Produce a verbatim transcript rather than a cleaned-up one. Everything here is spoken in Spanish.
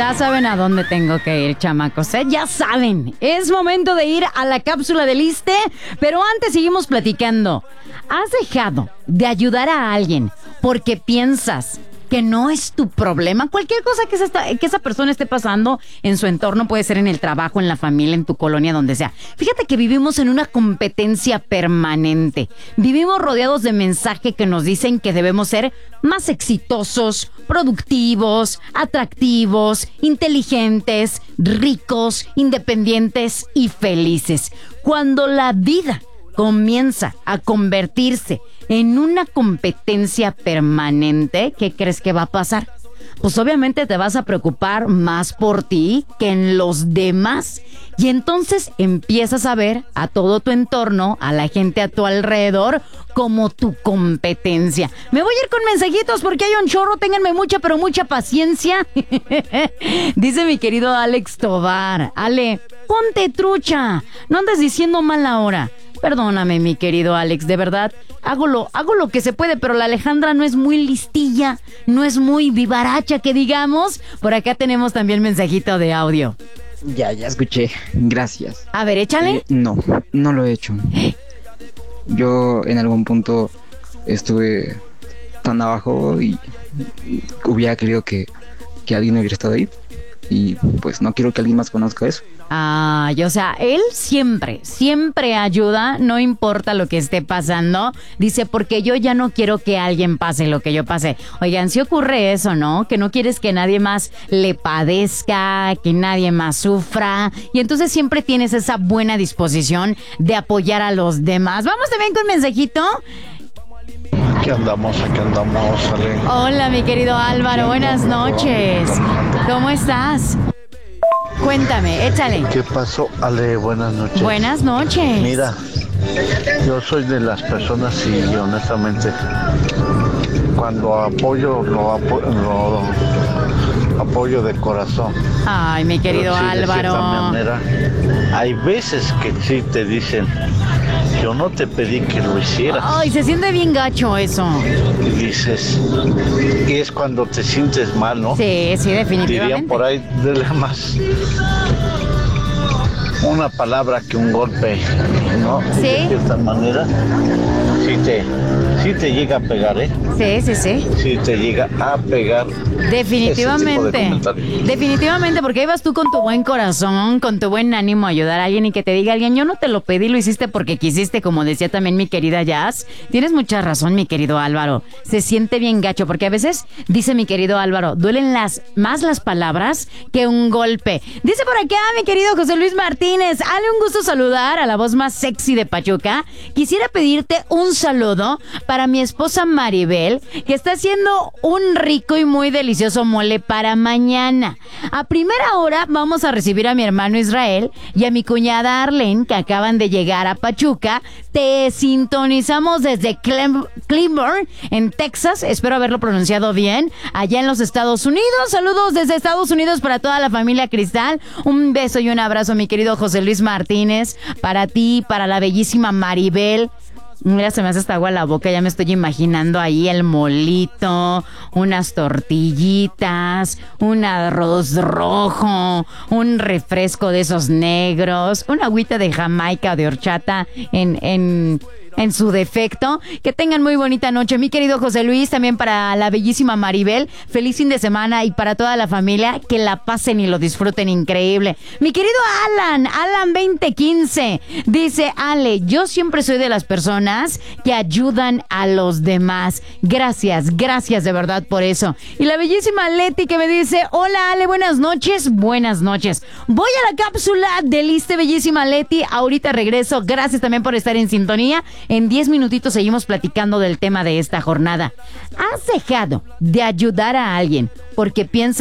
Ya saben a dónde tengo que ir, chamacos, ¿eh? Ya saben, es momento de ir a la cápsula del ISSSTE, pero antes seguimos platicando. ¿Has dejado de ayudar a alguien porque piensas que no es tu problema? Cualquier cosa que esa, que esa persona esté pasando en su entorno, puede ser en el trabajo, en la familia, en tu colonia, donde sea. Fíjate que vivimos en una competencia permanente. Vivimos rodeados de mensajes que nos dicen que debemos ser más exitosos, productivos, atractivos, inteligentes, ricos, independientes y felices. Cuando la vida comienza a convertirse en una competencia permanente, ¿qué crees que va a pasar? Pues obviamente te vas a preocupar más por ti que en los demás. Y entonces empiezas a ver a todo tu entorno, a la gente a tu alrededor, como tu competencia. Me voy a ir con mensajitos porque hay un chorro, ténganme mucha, pero mucha paciencia. Dice mi querido Alex Tobar: Ale, ponte trucha, no andes diciendo mal ahora. Perdóname, mi querido Alex, de verdad, hago lo, hago lo que se puede, pero la Alejandra no es muy listilla, no es muy vivaracha, que digamos. Por acá tenemos también mensajito de audio. Ya, ya escuché, gracias. A ver, échale. Eh, no, no lo he hecho. Yo en algún punto estuve tan abajo y, y hubiera querido que, que alguien hubiera estado ahí. Y pues no quiero que alguien más conozca eso. Ay, o sea, él siempre, siempre ayuda, no importa lo que esté pasando. Dice, porque yo ya no quiero que alguien pase lo que yo pasé. Oigan, si ocurre eso, ¿no? Que no quieres que nadie más le padezca, que nadie más sufra. Y entonces siempre tienes esa buena disposición de apoyar a los demás. Vamos también con un mensajito. Aquí andamos, aquí andamos, Ale. Hola, mi querido Álvaro, buenas noches. ¿Cómo estás? Cuéntame, échale. ¿Qué pasó, Ale? Buenas noches. Buenas noches. Mira, yo soy de las personas y honestamente, cuando apoyo, lo, apo lo apoyo de corazón. Ay, mi querido sí, Álvaro. De cierta manera, hay veces que sí te dicen, yo no te pedí que lo hicieras. Ay, se siente bien gacho eso. Y dices, y es cuando te sientes mal, ¿no? Sí, sí, definitivamente. Dirían por ahí, dele más una palabra que un golpe, ¿no? Sí. De cierta manera, sí te, sí te llega a pegar, ¿eh? Sí, sí, sí. Sí te llega a pegar. Definitivamente. Definitivamente, porque ahí vas tú con tu buen corazón, con tu buen ánimo a ayudar a alguien y que te diga alguien, yo no te lo pedí, lo hiciste porque quisiste, como decía también mi querida Jazz. Tienes mucha razón, mi querido Álvaro. Se siente bien gacho, porque a veces, dice mi querido Álvaro, duelen las más las palabras que un golpe. Dice por acá mi querido José Luis Martínez, Ale, un gusto saludar a la voz más sexy de Pachuca. Quisiera pedirte un saludo para mi esposa Maribel, que está haciendo un rico y muy delicioso mole para mañana. A primera hora vamos a recibir a mi hermano Israel y a mi cuñada Arlene, que acaban de llegar a Pachuca. Te sintonizamos desde Clem Cleburne, en Texas. Espero haberlo pronunciado bien. Allá en los Estados Unidos. Saludos desde Estados Unidos para toda la familia Cristal. Un beso y un abrazo, mi querido José Luis Martínez. Para ti, para la bellísima Maribel. Mira, se me hace hasta agua la boca, ya me estoy imaginando ahí el molito, unas tortillitas, un arroz rojo, un refresco de esos negros, una agüita de Jamaica o de horchata en, en, en su defecto. Que tengan muy bonita noche, mi querido José Luis, también para la bellísima Maribel, feliz fin de semana, y para toda la familia, que la pasen y lo disfruten increíble. Mi querido Alan, Alan veinte quince, dice, Ale, yo siempre soy de las personas que ayudan a los demás. Gracias, gracias de verdad por eso. Y la bellísima Leti, que me dice, hola Ale, buenas noches, buenas noches. Voy a la cápsula del ISSSTE, bellísima Leti, ahorita regreso. Gracias también por estar en sintonía. En diez minutitos seguimos platicando del tema de esta jornada. ¿Has dejado de ayudar a alguien porque piensas